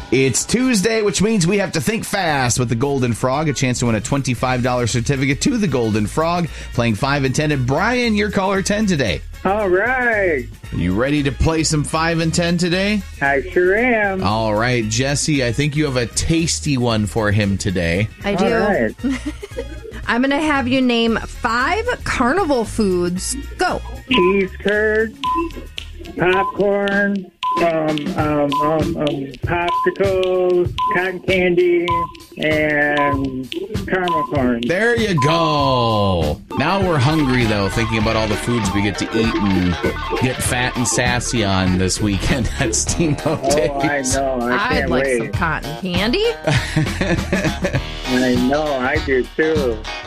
It's Tuesday, which means we have to think fast with the Golden Frog. A chance to win a $25 certificate to the Golden Frog. Playing 5 and 10. And Brian, you're caller 10 today. All right. You ready to play some 5 and 10 today? I sure am. All right, Jesse, I think you have a tasty one for him today. I do. All right. I'm going to have you name 5 carnival foods. Go. Cheese curd, popcorn, popsicles, cotton candy, and caramel corn. There you go. Now we're hungry, though, thinking about all the foods we get to eat and get fat and sassy on this weekend at Steamboat Days. Oh, I know. I can't I'd like wait. some cotton candy. I know. I do, too.